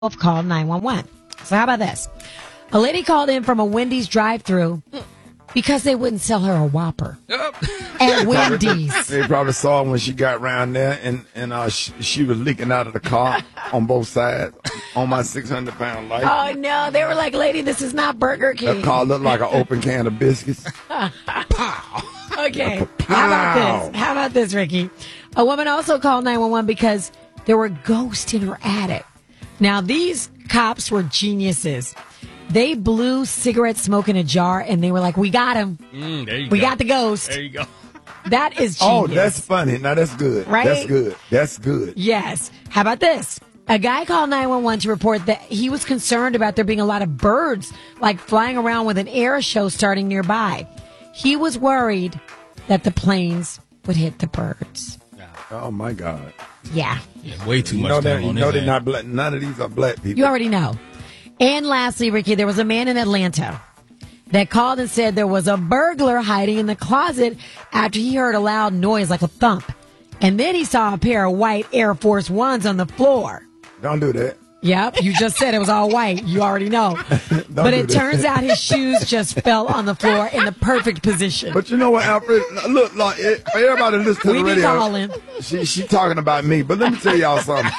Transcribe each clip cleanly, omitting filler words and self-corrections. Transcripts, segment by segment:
called 911. So how about this? A lady called in from a Wendy's drive-thru because they wouldn't sell her a Whopper at Wendy's. They probably saw her when she got around there, and she was leaking out of the car on both sides on my 600-pound life. Oh, no. They were like, lady, this is not Burger King. That car looked like an open can of biscuits. Pow. Okay. How about this, Ricky? A woman also called 911 because there were ghosts in her attic. Now, these cops were geniuses. They blew cigarette smoke in a jar, and they were like, we got him. We got the ghost. There you go. That is genius. Oh, that's funny. Now, that's good. Right? That's good. Yes. How about this? A guy called 911 to report that he was concerned about there being a lot of birds, like flying around with an air show starting nearby. He was worried that the planes would hit the birds. Oh, my God. Yeah. Way too much time on they're not black. None of these are black people. You already know. And lastly, Ricky, there was a man in Atlanta that called and said there was a burglar hiding in the closet after he heard a loud noise like a thump. And then he saw a pair of white Air Force Ones on the floor. Don't do that. Yep, you just said it was all white. You already know. But it turns out his shoes just fell on the floor in the perfect position. But you know what, Alfred? Look, like, for everybody listen to the radio, calling. She talking about me. But let me tell y'all something.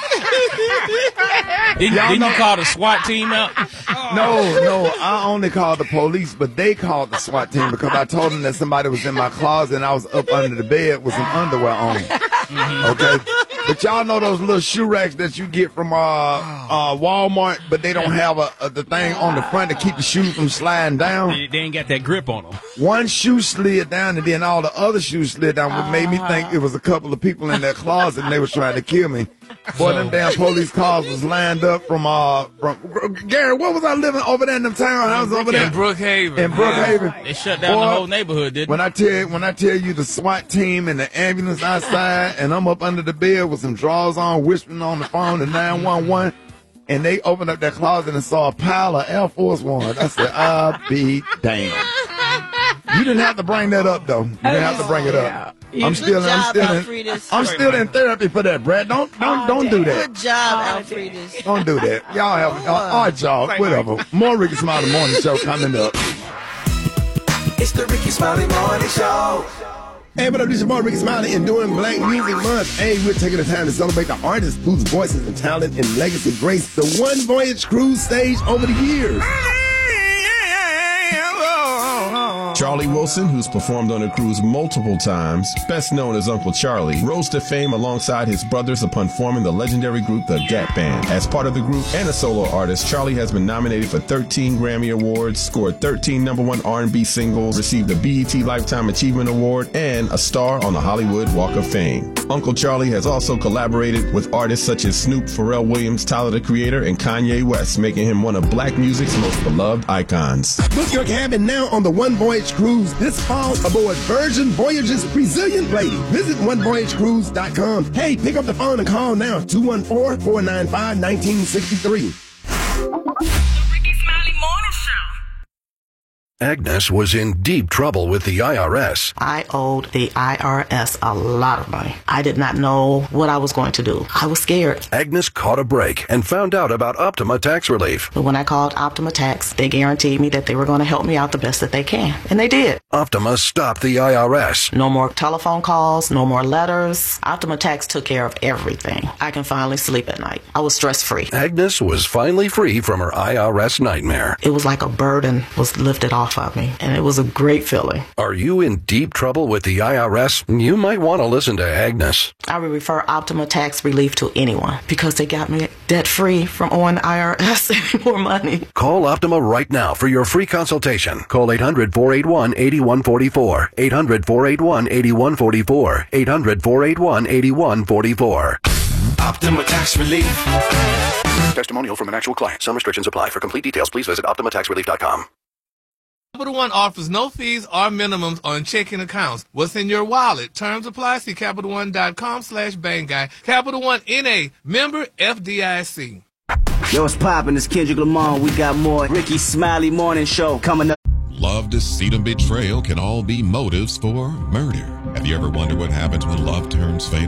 Didn't you call the SWAT team out? No, I only called the police, but they called the SWAT team because I told them that somebody was in my closet and I was up under the bed with some underwear on. Okay? But y'all know those little shoe racks that you get from Walmart, but they don't have the thing on the front to keep the shoes from sliding down? They ain't got that grip on them. One shoe slid down, and then all the other shoes slid down, which made me think it was a couple of people in that closet, and they were trying to kill me. Boy, them damn police cars was lined up from Gary, what was I living over there in them townhouses over there? In Brookhaven. In Brookhaven. They shut down the whole neighborhood, didn't they? When I tell you the SWAT team and the ambulance outside, and I'm up under the bed with some drawers on, whispering on the phone to 911, and they opened up that closet and saw a pile of Air Force Ones. I said, I'll be damned. You didn't have to bring that up, though. You didn't have to bring it up. I'm still in therapy for that, Brad. Don't do that. Good job, Alfredus. Don't do that. Y'all have our job, whatever. More Ricky Smiley Morning Show coming up. It's the Ricky Smiley Morning Show. Hey, what up, this is your boy Ricky Smiley, and during Black Music Month, hey, we're taking the time to celebrate the artists whose voices and talent and legacy graced the One Voyage Cruise stage over the years. Charlie Wilson, who's performed on the cruise multiple times, best known as Uncle Charlie, rose to fame alongside his brothers upon forming the legendary group The Gap Band. As part of the group and a solo artist, Charlie has been nominated for 13 Grammy Awards, scored 13 #1 R&B singles, received a BET Lifetime Achievement Award, and a star on the Hollywood Walk of Fame. Uncle Charlie has also collaborated with artists such as Snoop, Pharrell Williams, Tyler the Creator, and Kanye West, making him one of black music's most beloved icons. Book your cabin now on the One Voyage Cruise this fall aboard Virgin Voyages Brazilian Lady. Visit onevoyagecruise.com. Hey, pick up the phone and call now, 214-495-1963. Agnes was in deep trouble with the IRS. I owed the IRS a lot of money. I did not know what I was going to do. I was scared. Agnes caught a break and found out about Optima Tax Relief. But when I called Optima Tax, they guaranteed me that they were going to help me out the best that they can. And they did. Optima stopped the IRS. No more telephone calls, no more letters. Optima Tax took care of everything. I can finally sleep at night. I was stress-free. Agnes was finally free from her IRS nightmare. It was like a burden was lifted off of me, and it was a great feeling. Are you in deep trouble with the IRS? You might want to listen to Agnes. I would refer Optima Tax Relief to anyone because they got me debt-free from owing the IRS any more money. Call Optima right now for your free consultation. Call 800-481-8144. 800-481-8144. 800-481-8144. Optima Tax Relief. Testimonial from an actual client. Some restrictions apply. For complete details, please visit OptimaTaxRelief.com. Capital One offers no fees or minimums on checking accounts. What's in your wallet? Terms apply. See CapitalOne.com/BangGuy. Capital One N.A. Member FDIC. Yo, what's poppin'? It's Kendrick Lamar. We got more Ricky Smiley Morning Show coming up. Love, deceit, and betrayal can all be motives for murder. Have you ever wondered what happens when love turns fatal?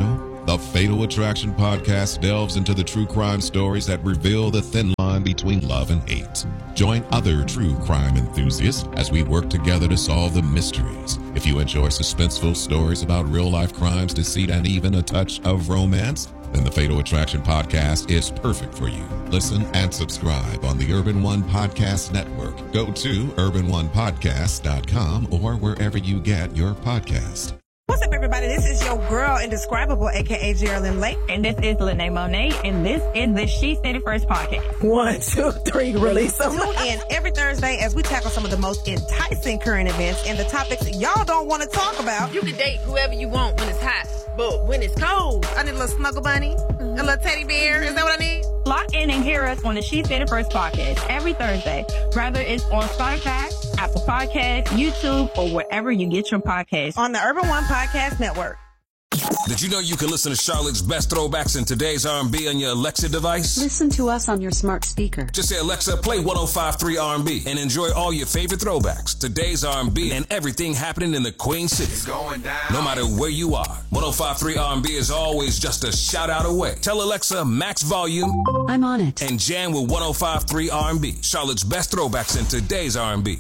The Fatal Attraction podcast delves into the true crime stories that reveal the thin line between love and hate. Join other true crime enthusiasts as we work together to solve the mysteries. If you enjoy suspenseful stories about real-life crimes, deceit, and even a touch of romance, then the Fatal Attraction podcast is perfect for you. Listen and subscribe on the Urban One Podcast Network. Go to urbanonepodcast.com or wherever you get your podcast. What's up, everybody? This is your girl, Indescribable, a.k.a. Geraldine Lake. And this is Lene Monet, and this is the She Said It First podcast. 1, 2, 3, release them. Tune in every Thursday as we tackle some of the most enticing current events and the topics y'all don't want to talk about. You can date whoever you want when it's hot, but when it's cold, I need a little snuggle bunny, a little teddy bear. Is that what I need? Lock in and hear us on the She Said It First podcast every Thursday, whether it's on Spotify, Apple Podcasts, YouTube, or wherever you get your podcasts. On the Urban One Podcast Network. Did you know you can listen to Charlotte's best throwbacks in today's R&B on your Alexa device? Listen to us on your smart speaker. Just say, Alexa, play 105.3 R&B and enjoy all your favorite throwbacks, today's R&B, and everything happening in the Queen City. It's going down. No matter where you are, 105.3 R&B is always just a shout out away. Tell Alexa, max volume. I'm on it. And jam with 105.3 R&B, Charlotte's best throwbacks in today's R&B.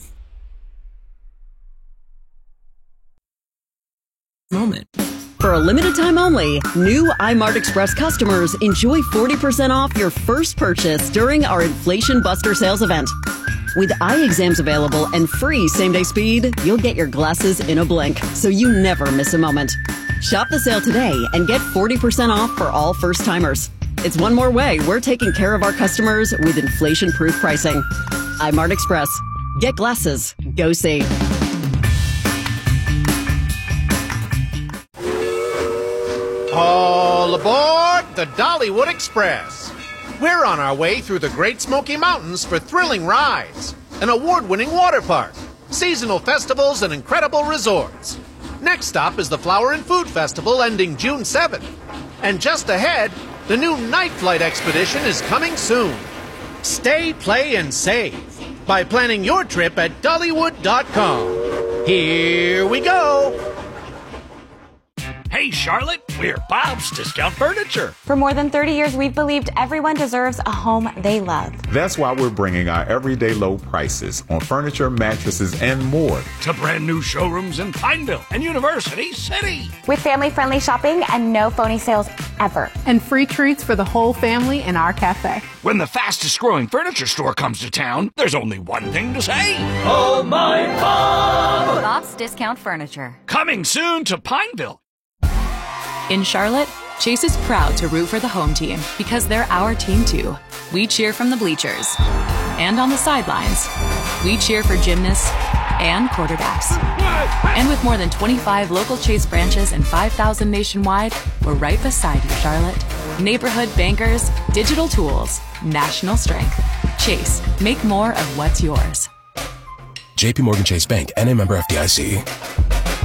Moment. For a limited time only, new iMart Express customers enjoy 40% off your first purchase during our Inflation Buster sales event. With eye exams available and free same-day speed, you'll get your glasses in a blink, so you never miss a moment. Shop the sale today and get 40% off for all first-timers. It's one more way we're taking care of our customers with inflation-proof pricing. iMart Express. Get glasses. Go see. All aboard the Dollywood Express. We're on our way through the Great Smoky Mountains for thrilling rides, an award-winning water park, seasonal festivals, and incredible resorts. Next stop is the Flower and Food Festival ending June 7th. And just ahead, the new Night Flight Expedition is coming soon. Stay, play, and save by planning your trip at Dollywood.com. Here we go. Hey, Charlotte, we're Bob's Discount Furniture. For more than 30 years, we've believed everyone deserves a home they love. That's why we're bringing our everyday low prices on furniture, mattresses, and more to brand new showrooms in Pineville and University City. With family-friendly shopping and no phony sales ever. And free treats for the whole family in our cafe. When the fastest growing furniture store comes to town, there's only one thing to say. Oh, my Bob! Bob's Discount Furniture. Coming soon to Pineville. In Charlotte, Chase is proud to root for the home team because they're our team too. We cheer from the bleachers and on the sidelines. We cheer for gymnasts and quarterbacks. And with more than 25 local Chase branches and 5,000 nationwide, we're right beside you, Charlotte. Neighborhood bankers, digital tools, national strength. Chase, make more of what's yours. JP Morgan Chase Bank, N.A. member FDIC.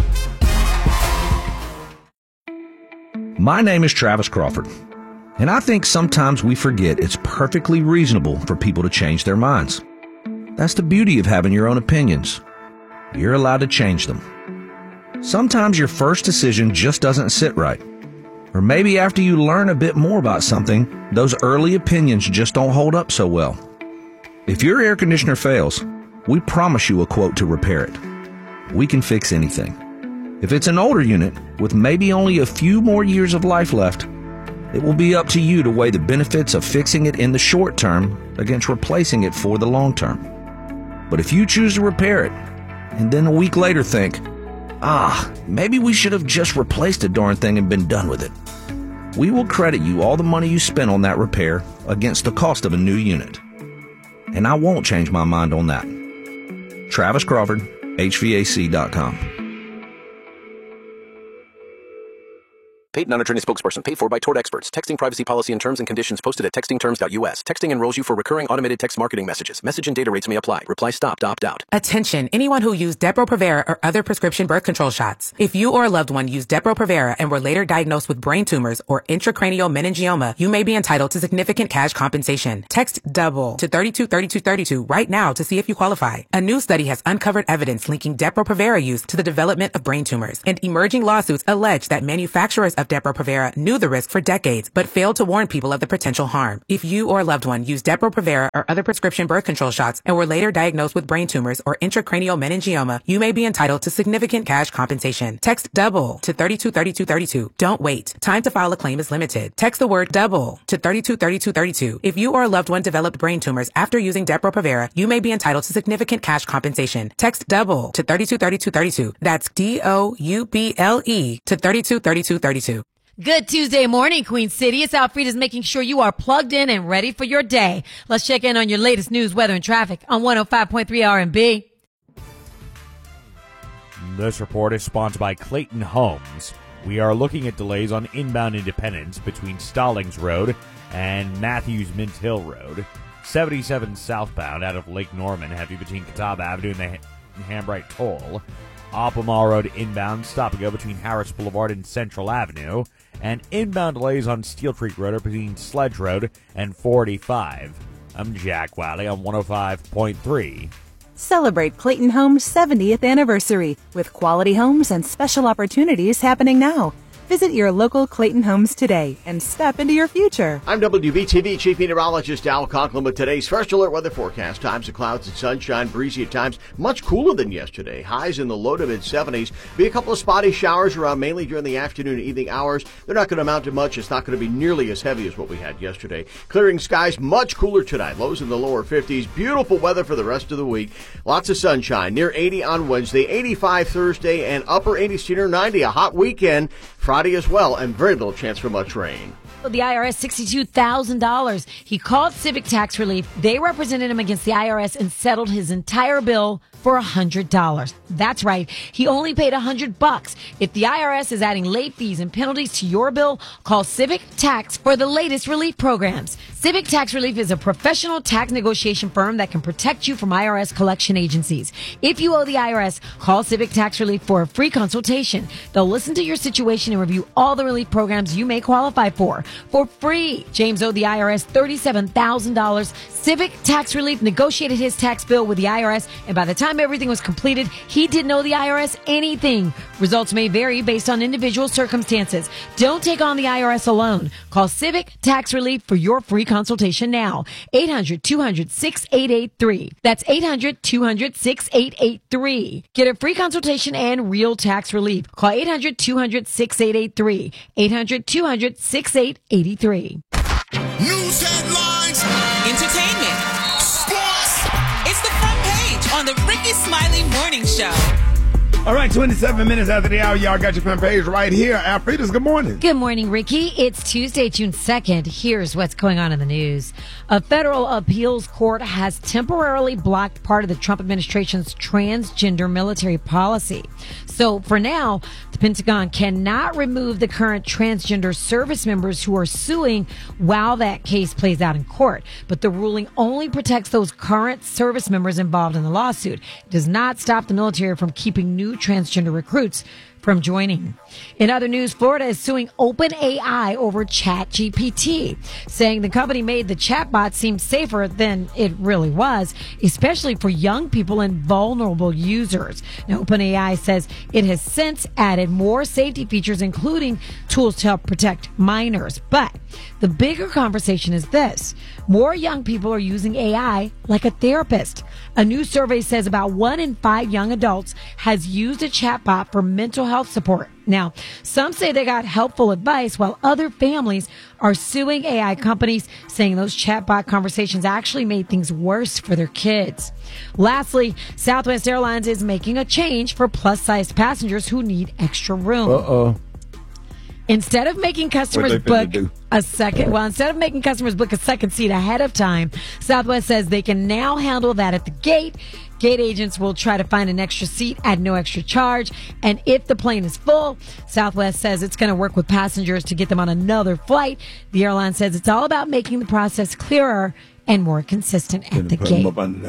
My name is Travis Crawford, and I think sometimes we forget it's perfectly reasonable for people to change their minds. That's the beauty of having your own opinions. You're allowed to change them. Sometimes your first decision just doesn't sit right. Or maybe after you learn a bit more about something, those early opinions just don't hold up so well. If your air conditioner fails, we promise you a quote to repair it. We can fix anything. If it's an older unit with maybe only a few more years of life left, it will be up to you to weigh the benefits of fixing it in the short term against replacing it for the long term. But if you choose to repair it, and then a week later think, maybe we should have just replaced the darn thing and been done with it, we will credit you all the money you spent on that repair against the cost of a new unit. And I won't change my mind on that. Travis Crawford, HVAC.com. Paid non-attorney spokesperson. Paid for by Tort Experts. Texting privacy policy and terms and conditions posted at textingterms.us. Texting enrolls you for recurring automated text marketing messages. Message and data rates may apply. Reply stop to opt out. Attention, anyone who used Depo-Provera or other prescription birth control shots. If you or a loved one used Depo-Provera and were later diagnosed with brain tumors or intracranial meningioma, you may be entitled to significant cash compensation. Text DOUBLE to 323232 right now to see if you qualify. A new study has uncovered evidence linking Depo-Provera use to the development of brain tumors, and emerging lawsuits allege that manufacturers of Depo-Provera knew the risk for decades, but failed to warn people of the potential harm. If you or a loved one used Depo-Provera or other prescription birth control shots and were later diagnosed with brain tumors or intracranial meningioma, you may be entitled to significant cash compensation. Text DOUBLE to 323232. Don't wait. Time to file a claim is limited. Text the word DOUBLE to 323232. If you or a loved one developed brain tumors after using Depo-Provera, you may be entitled to significant cash compensation. Text DOUBLE to 323232. That's DOUBLE to 323232. Good Tuesday morning, Queen City. It's Alfreda's making sure you are plugged in and ready for your day. Let's check in on your latest news, weather, and traffic on 105.3 R&B. This report is sponsored by Clayton Homes. We are looking at delays on inbound Independence between Stallings Road and Matthews Mint Hill Road. 77 southbound out of Lake Norman, heavy between Catawba Avenue and the Hambright Toll. Oppenhall Road inbound, stop and go between Harris Boulevard and Central Avenue. And inbound delays on Steel Creek Road between Sledge Road and 45. I'm Jack Wiley on 105.3. Celebrate Clayton Homes' 70th anniversary with quality homes and special opportunities happening now. Visit your local Clayton Homes today and step into your future. I'm WBTV Chief Meteorologist Al Conklin with today's First Alert weather forecast. Times of clouds and sunshine, breezy at times, much cooler than yesterday. Highs in the low to mid-70s. Be a couple of spotty showers around mainly during the afternoon and evening hours. They're not going to amount to much. It's not going to be nearly as heavy as what we had yesterday. Clearing skies, much cooler tonight. Lows in the lower 50s. Beautiful weather for the rest of the week. Lots of sunshine. Near 80 on Wednesday, 85 Thursday, and upper 80s to near 90. A hot weekend. Friday as well, and very little chance for much rain. The IRS $62,000. He called Civic Tax Relief. They represented him against the IRS and settled his entire bill for $100. That's right. He only paid $100. If the IRS is adding late fees and penalties to your bill, call Civic Tax for the latest relief programs. Civic Tax Relief is a professional tax negotiation firm that can protect you from IRS collection agencies. If you owe the IRS, call Civic Tax Relief for a free consultation. They'll listen to your situation and review all the relief programs you may qualify for free. James owed the IRS $37,000. Civic Tax Relief negotiated his tax bill with the IRS, and by the time everything was completed, he didn't owe the IRS anything. Results may vary based on individual circumstances. Don't take on the IRS alone. Call Civic Tax Relief for your free consultation now. 800-200-6883. That's 800-200-6883. Get a free consultation and real tax relief. Call 800-200-6883. 800-200-6883. News headlines, entertainment, sports. It's the front page on the Ricky Smiley Morning Show. All right, 27 minutes after the hour, y'all got your front page right here. Alfreda's, good morning. Good morning, Ricky. It's Tuesday, June 2nd. Here's what's going on in the news. A federal appeals court has temporarily blocked part of the Trump administration's transgender military policy. So for now, the Pentagon cannot remove the current transgender service members who are suing while that case plays out in court. But the ruling only protects those current service members involved in the lawsuit. It does not stop the military from keeping new transgender recruits from joining. In other news, Florida is suing OpenAI over ChatGPT, saying the company made the chatbot seem safer than it really was, especially for young people and vulnerable users. Now, OpenAI says it has since added more safety features, including tools to help protect minors. But the bigger conversation is this. More young people are using AI like a therapist. A new survey says about 1 in 5 young adults has used a chatbot for mental health support. Now, some say they got helpful advice, while other families are suing AI companies, saying those chatbot conversations actually made things worse for their kids. Lastly, Southwest Airlines is making a change for plus-sized passengers who need extra room. Instead of making customers book a second seat ahead of time, Southwest says they can now handle that at the gate. Gate agents will try to find an extra seat at no extra charge. And if the plane is full, Southwest says it's going to work with passengers to get them on another flight. The airline says it's all about making the process clearer and more consistent at the gate.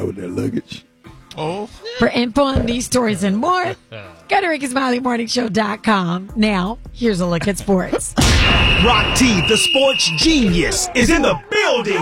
For info on these stories and more, go to RickySmileyMorningShow.com. Now, here's a look at sports. Rock T, the sports genius, is in the building.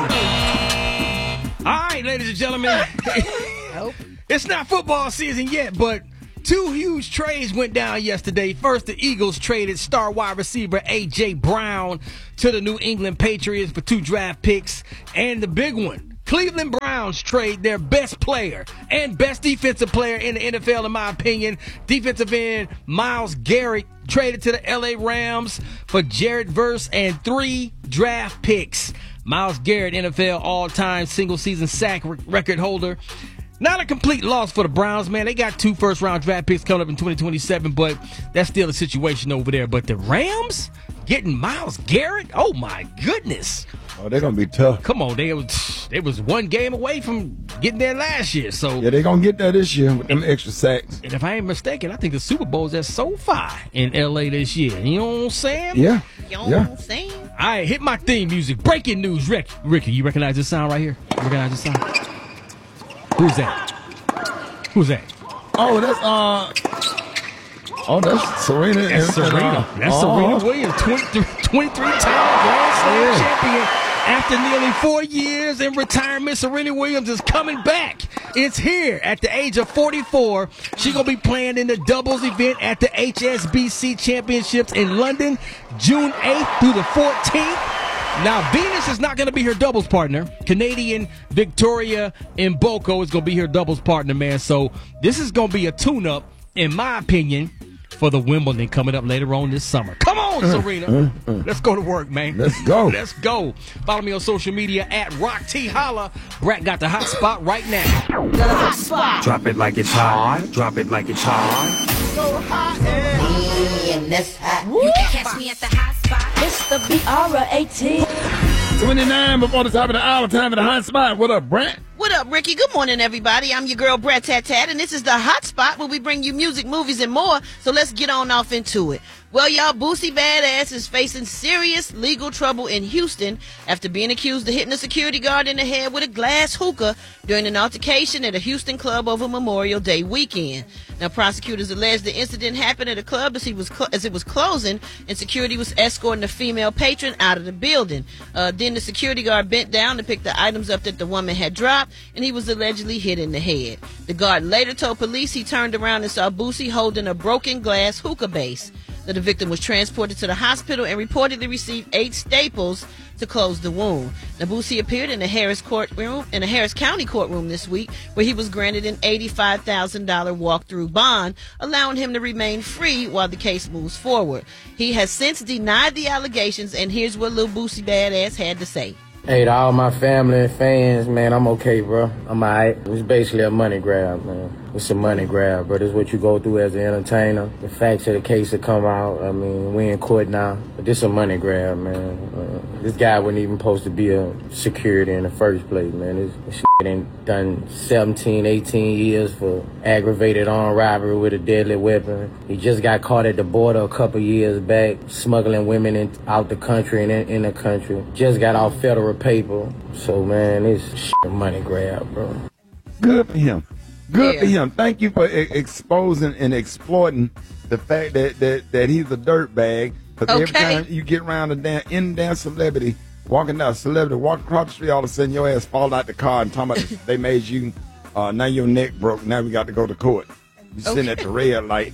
All right, ladies and gentlemen. It's not football season yet, but Two huge trades went down yesterday. First, the Eagles traded star wide receiver A.J. Brown to the New England Patriots for 2 draft picks. And the big one, Cleveland Browns trade their best player and best defensive player in the NFL, in my opinion. Defensive end Myles Garrett traded to the L.A. Rams for Jared Verse and 3 draft picks. Myles Garrett, NFL all-time single-season sack record holder. Not a complete loss for the Browns, man. They got 2 first-round draft picks coming up in 2027, but that's still a situation over there. But the Rams getting Myles Garrett? Oh, my goodness. Oh, they're going to be tough. Come on. They was 1 game away from getting there last year. So yeah, they're going to get there this year with them extra sacks. And if I ain't mistaken, I think the Super Bowl's at SoFi in L.A. this year. You know what I'm saying? Yeah. You know what I'm saying? All right, hit my theme music. Breaking news, Ricky, you recognize this sound right here? You recognize this sound? Who's that? Oh, that's Serena. That's Serena. Serena Williams, 23-time Grand Slam champion. After nearly 4 years in retirement, Serena Williams is coming back. It's here at the age of 44. She's going to be playing in the doubles event at the HSBC Championships in London, June 8th through the 14th. Now, Venus is not going to be her doubles partner. Canadian Victoria Mboko is going to be her doubles partner, man. So this is going to be a tune-up, in my opinion, for the Wimbledon coming up later on this summer. Come on, Serena. Let's go to work, man. Let's go. Let's go. Follow me on social media at Rock T Holla. Brat got the hot spot right now. The hot spot. Drop it like it's hot. Drop it like it's hot. So hot and that's hot. You can catch me at the hot spot. It's the BR18. 29 before the top of the hour, time for the hot spot. What up, Brent? What up, Ricky? Good morning, everybody. I'm your girl, Brat Tat Tat, and this is the hot spot where we bring you music, movies, and more. So let's get on off into it. Well, y'all, Boosie Badass is facing serious legal trouble in Houston after being accused of hitting a security guard in the head with a glass hookah during an altercation at a Houston club over Memorial Day weekend. Now, prosecutors allege the incident happened at a club as it was closing, and security was escorting a female patron out of the building. Then the security guard bent down to pick the items up that the woman had dropped, and he was allegedly hit in the head. The guard later told police he turned around and saw Boosie holding a broken glass hookah base. Now, the victim was transported to the hospital and reportedly received 8 staples to close the wound. Now, Boosie appeared in the Harris County courtroom this week, where he was granted an $85,000 walk-through bond, allowing him to remain free while the case moves forward. He has since denied the allegations, and here's what Lil Boosie Badass had to say. Hey, to all my family and fans, man, I'm okay, bro. I'm all right. It's basically a money grab, man. It's a money grab, bro. It's what you go through as an entertainer. The facts of the case will come out. I mean, we in court now, but this a money grab, man. This guy wasn't even supposed to be a security in the first place, man. This shit ain't done 17, 18 years for aggravated armed robbery with a deadly weapon. He just got caught at the border a couple years back, smuggling women out the country and in the country. Just got off federal paper. So, man, it's a money grab, bro. Good for him. Good for him. Thank you for exposing and exploiting the fact that he's a dirtbag. Because every time you get around a damn celebrity, walking across the street, all of a sudden your ass fall out the car and talking about they made you, now your neck broke, now we got to go to court. You sitting at the red light,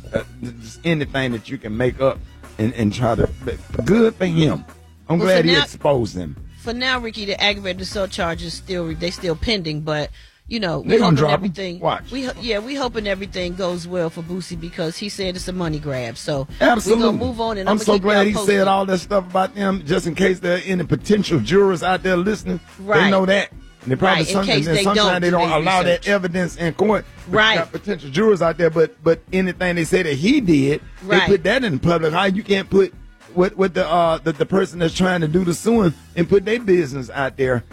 just anything that you can make up and try to, good for him. I'm glad he exposed him. For now, Ricky, the aggravated assault charges still pending, but you know, we hoping everything. Watch. We hoping everything goes well for Boosie because he said it's a money grab. So absolutely, we're gonna move on. And I'm so glad he said all that stuff about them, just in case there are any potential jurors out there listening. Right. They know that. And they probably sometimes they don't allow that evidence in court. Right. Got potential jurors out there, but anything they say that he did, they put that in public. How you can't put with the person that's trying to do the suing and put their business out there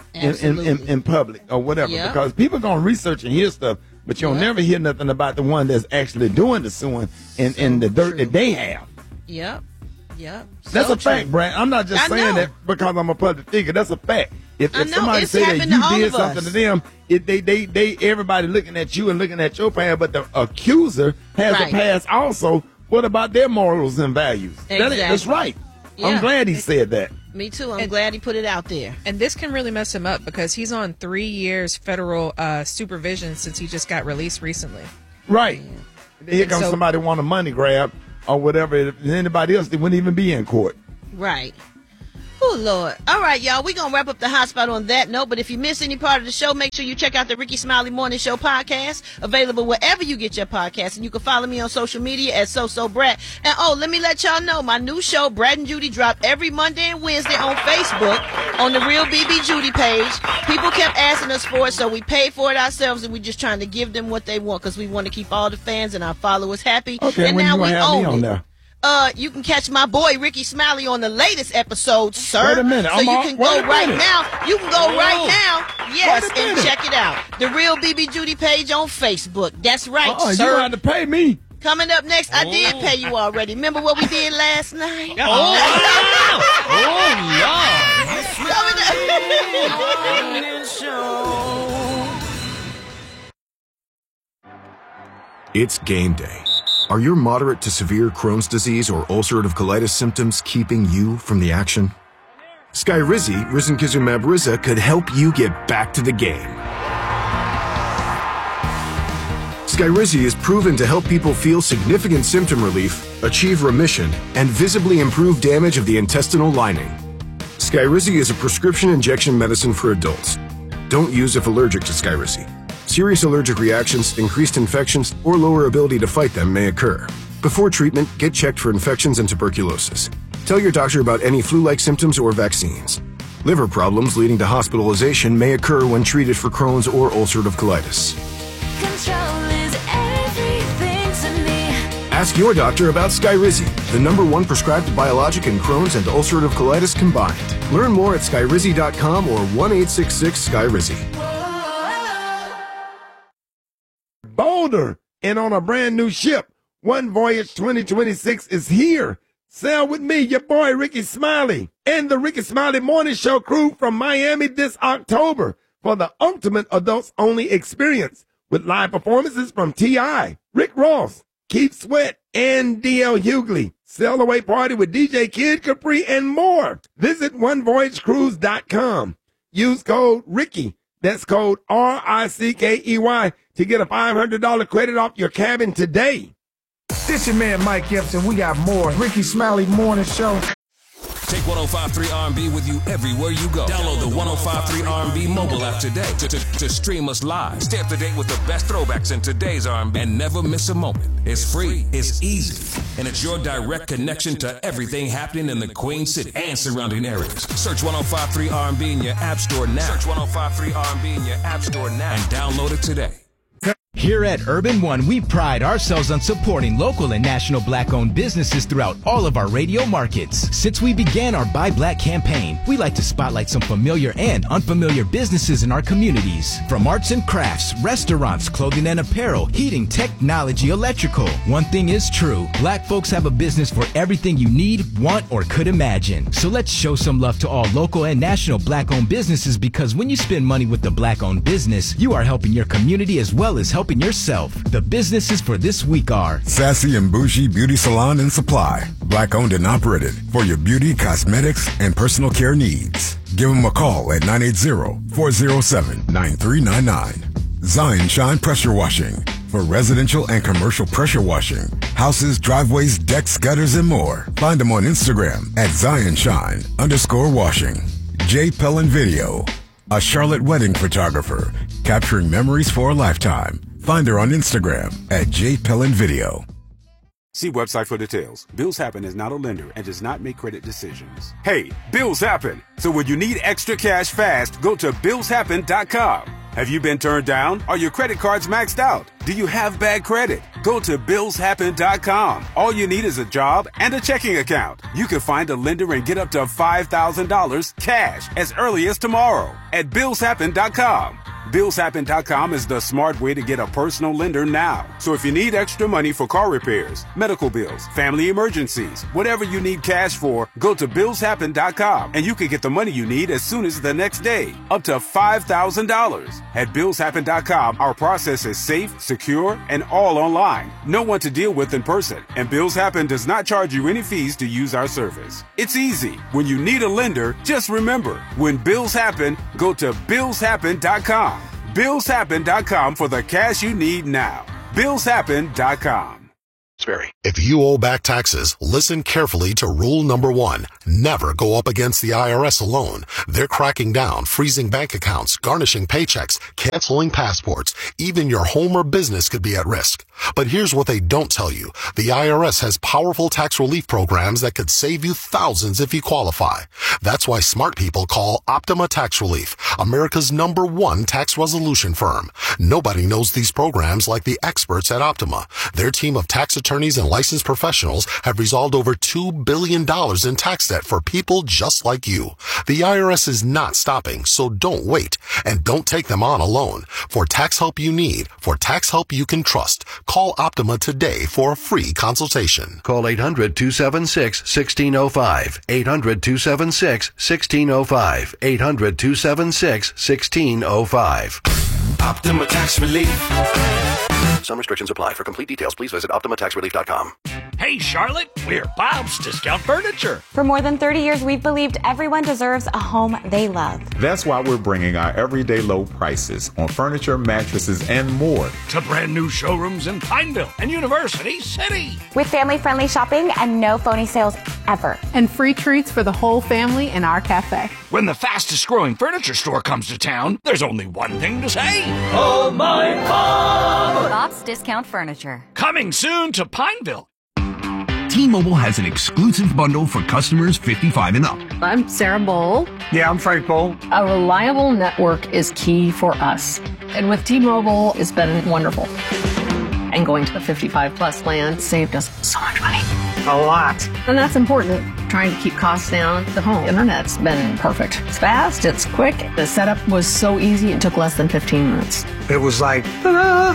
in public or whatever, because people are gonna research and hear stuff, but you'll never hear nothing about the one that's actually doing the suing and the dirt that they have. Yep. That's a fact, Brad. I'm not just saying that because I'm a public figure. That's a fact. If somebody say that you did something to them, they everybody looking at you and looking at your past, but the accuser has a past also. What about their morals and values? Exactly. That's right. Yeah. I'm glad he said that. Me too. I'm glad he put it out there. And this can really mess him up because he's on 3 years federal supervision since he just got released recently. Right. Here comes somebody want a money grab or whatever. If anybody else, they wouldn't even be in court. Right. Oh, Lord. All right, y'all. We're going to wrap up the hot spot on that note. But if you miss any part of the show, make sure you check out the Ricky Smiley Morning Show podcast, available wherever you get your podcasts. And you can follow me on social media at SoSoBrat. And, let me let y'all know, my new show, Brad and Judy, drop every Monday and Wednesday on Facebook on the Real BB Judy page. People kept asking us for it, so we paid for it ourselves, and we're just trying to give them what they want because we want to keep all the fans and our followers happy. Okay, and when now you we have me own on it. there? You can catch my boy Ricky Smiley on the latest episode, sir. Wait a minute. So you can go right now. You can go right now. Yes, Wait a and minute. check it out. The Real BB Judy page on Facebook. That's right, You sir. don't have to pay me. Coming up next, I did pay you already. Remember what we did last night? It's game day. Are your moderate to severe Crohn's disease or ulcerative colitis symptoms keeping you from the action? Skyrizi, risankizumab Riza, could help you get back to the game. Skyrizi is proven to help people feel significant symptom relief, achieve remission, and visibly improve damage of the intestinal lining. Skyrizi is a prescription injection medicine for adults. Don't use if allergic to Skyrizi. Serious allergic reactions, increased infections, or lower ability to fight them may occur. Before treatment, get checked for infections and tuberculosis. Tell your doctor about any flu-like symptoms or vaccines. Liver problems leading to hospitalization may occur when treated for Crohn's or ulcerative colitis. Control is everything to me. Ask your doctor about Skyrizi, the #1 prescribed biologic in Crohn's and ulcerative colitis combined. Learn more at skyrizi.com or 1-866-SKYRIZI. Boulder and on a brand new ship. One Voyage 2026 is here. Sail with me, your boy Ricky Smiley, and the Ricky Smiley Morning Show crew from Miami this October for the ultimate adults-only experience with live performances from T.I., Rick Ross, Keith Sweat, and D.L. Hughley. Sail away party with DJ Kid Capri and more. Visit onevoyagecruise.com. Use code Ricky. That's code RICKEY to get a $500 credit off your cabin today. This your man Mike Gibson. We got more Ricky Smiley Morning Show. Take 105.3 R&B with you everywhere you go. Download the 105.3 R&B mobile app today to stream us live. Stay up to date with the best throwbacks in today's R&B and never miss a moment. It's free, it's easy, and it's your direct connection to everything happening in the Queen City and surrounding areas. Search 105.3 R&B in your app store now. Search 105.3 R&B in your app store now and download it today. Here at Urban One, we pride ourselves on supporting local and national Black-owned businesses throughout all of our radio markets. Since we began our Buy Black campaign, we like to spotlight some familiar and unfamiliar businesses in our communities. From arts and crafts, restaurants, clothing and apparel, heating, technology, electrical. One thing is true, Black folks have a business for everything you need, want, or could imagine. So let's show some love to all local and national Black-owned businesses, because when you spend money with a Black-owned business, you are helping your community as well as helping yourself. The businesses for this week are Sassy and Bougie Beauty Salon and Supply. Black owned and operated for your beauty, cosmetics, and personal care needs. Give them a call at 980-407-9399. Zion Shine Pressure Washing for residential and commercial pressure washing. Houses, driveways, decks, gutters, and more. Find them on Instagram at ZionShine_washing. J. Pellin Video, a Charlotte wedding photographer capturing memories for a lifetime. Find her on Instagram at jpellinvideo. See website for details. Bills Happen is not a lender and does not make credit decisions. Hey, bills happen. So when you need extra cash fast, go to billshappen.com. Have you been turned down? Are your credit cards maxed out? Do you have bad credit? Go to billshappen.com. All you need is a job and a checking account. You can find a lender and get up to $5,000 cash as early as tomorrow at billshappen.com. BillsHappen.com is the smart way to get a personal lender now. So if you need extra money for car repairs, medical bills, family emergencies, whatever you need cash for, go to BillsHappen.com and you can get the money you need as soon as the next day, up to $5,000. At BillsHappen.com, our process is safe, secure, and all online. No one to deal with in person, and Bills Happen does not charge you any fees to use our service. It's easy. When you need a lender, just remember, when bills happen, go to BillsHappen.com. BillsHappen.com for the cash you need now. BillsHappen.com. If you owe back taxes, listen carefully to rule number 1. Never go up against the IRS alone. They're cracking down, freezing bank accounts, garnishing paychecks, canceling passports. Even your home or business could be at risk. But here's what they don't tell you. The IRS has powerful tax relief programs that could save you thousands if you qualify. That's why smart people call Optima Tax Relief, America's #1 tax resolution firm. Nobody knows these programs like the experts at Optima. Their team of tax attorneys and licensed professionals have resolved over $2 billion in tax debt for people just like you. The IRS is not stopping, so don't wait. And don't take them on alone. For tax help you need, for tax help you can trust, call Optima today for a free consultation. Call 800-276-1605. 800-276-1605. 800-276-1605. Optima Tax Relief. Some restrictions apply. For complete details, please visit OptimaTaxRelief.com. Hey, Charlotte, we're Bob's Discount Furniture. For more than 30 years, we've believed everyone deserves a home they love. That's why we're bringing our everyday low prices on furniture, mattresses, and more to brand new showrooms in Pineville and University City. With family-friendly shopping and no phony sales ever. And free treats for the whole family in our cafe. When the fastest growing furniture store comes to town, there's only one thing to say. Oh, my Bob! Bob's Discount Furniture. Coming soon to Pineville. T-Mobile has an exclusive bundle for customers 55 and up. I'm Sarah Bowl. Yeah, I'm Frank Bowl. A reliable network is key for us. And with T-Mobile, it's been wonderful. And going to the 55 plus plan saved us so much money. A lot. And that's important. Trying to keep costs down. The home internet's been perfect. It's fast, it's quick. The setup was so easy, it took less than 15 minutes. It was like, ta-da!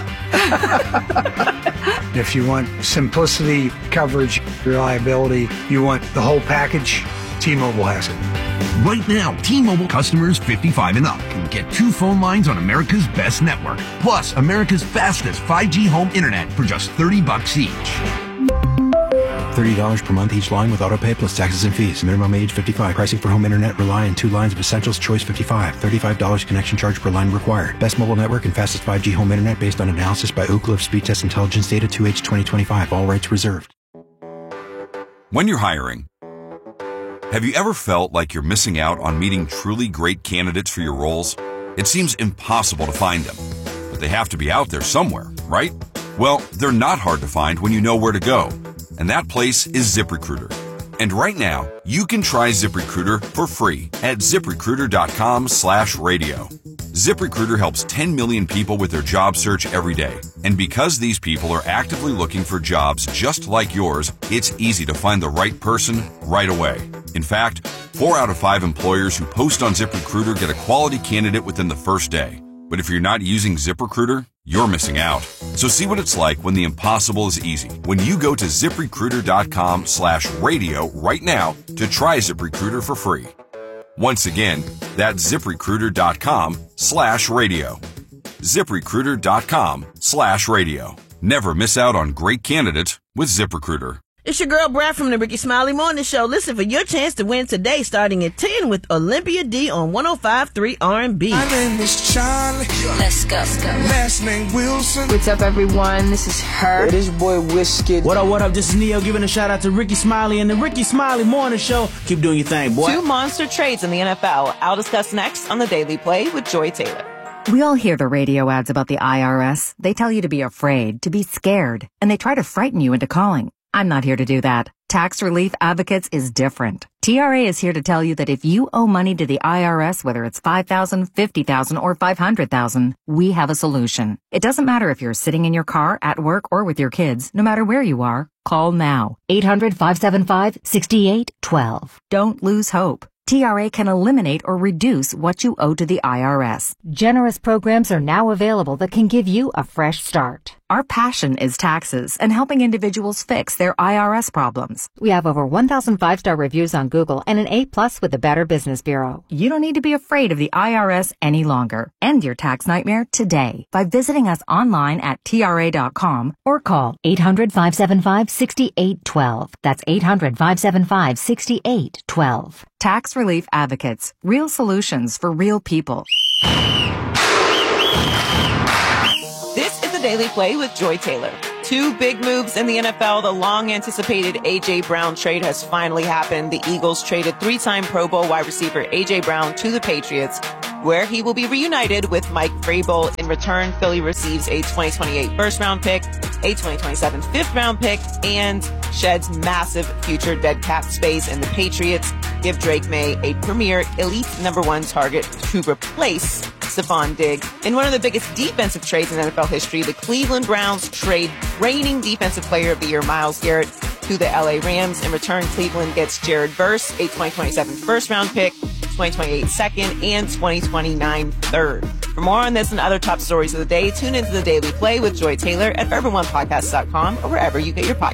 If you want simplicity, coverage, reliability, you want the whole package, T-Mobile has it. Right now, T-Mobile customers 55 and up can get 2 phone lines on America's best network, plus America's fastest 5G home internet for just $30 each. $30 per month each line with autopay plus taxes and fees. Minimum age 55. Pricing for home internet rely on 2 lines of Essentials Choice 55. $35 connection charge per line required. Best mobile network and fastest 5G home internet based on analysis by Ookla of Speed Test Intelligence data 2H 2025. All rights reserved. When you're hiring, have you ever felt like you're missing out on meeting truly great candidates for your roles? It seems impossible to find them, but they have to be out there somewhere, right? Well, they're not hard to find when you know where to go. And that place is ZipRecruiter. And right now, you can try ZipRecruiter for free at ZipRecruiter.com/radio. ZipRecruiter helps 10 million people with their job search every day. And because these people are actively looking for jobs just like yours, it's easy to find the right person right away. In fact, 4 out of 5 employers who post on ZipRecruiter get a quality candidate within the first day. But if you're not using ZipRecruiter, you're missing out. So see what it's like when the impossible is easy. When you go to ZipRecruiter.com/radio right now to try ZipRecruiter for free. Once again, that's ZipRecruiter.com/radio. ZipRecruiter.com/radio. Never miss out on great candidates with ZipRecruiter. It's your girl Brad from the Ricky Smiley Morning Show. Listen for your chance to win today starting at 10 with Olympia D on 105.3 R&B. My name is Charlie. Let's go. Last name Wilson. What's up, everyone? This is her. This your boy Whiskey. What up? This is Neo giving a shout out to Ricky Smiley and the Ricky Smiley Morning Show. Keep doing your thing, boy. 2 monster trades in the NFL. I'll discuss next on the Daily Play with Joy Taylor. We all hear the radio ads about the IRS. They tell you to be afraid, to be scared, and they try to frighten you into calling. I'm not here to do that. Tax Relief Advocates is different. TRA is here to tell you that if you owe money to the IRS, whether it's $5,000, $50,000, or $500,000, we have a solution. It doesn't matter if you're sitting in your car, at work, or with your kids. No matter where you are, call now. 800-575-6812. Don't lose hope. TRA can eliminate or reduce what you owe to the IRS. Generous programs are now available that can give you a fresh start. Our passion is taxes and helping individuals fix their IRS problems. We have over 1,000 5-star reviews on Google and an A+ with the Better Business Bureau. You don't need to be afraid of the IRS any longer. End your tax nightmare today by visiting us online at TRA.com or call 800-575-6812. That's 800-575-6812. Tax Relief Advocates. Real solutions for real people. This is the Daily Play with Joy Taylor. Two big moves in the NFL. The long-anticipated A.J. Brown trade has finally happened. The Eagles traded three-time Pro Bowl wide receiver A.J. Brown to the Patriots, where he will be reunited with Mike Vrabel. In return, Philly receives a 2028 first-round pick, a 2027 fifth-round pick, and sheds massive future dead cap space. And the Patriots give Drake May a premier elite number one target to replace Stephon Diggs. In one of the biggest defensive trades in NFL history, the Cleveland Browns trade reigning Defensive Player of the Year Myles Garrett to the LA Rams. In return, Cleveland gets Jared Verse, a 2027 first-round pick, 2028 second, and 2029 third. For more on this and other top stories of the day, tune into the Daily Play with Joy Taylur at UrbanOnePodcast.com or wherever you get your podcasts.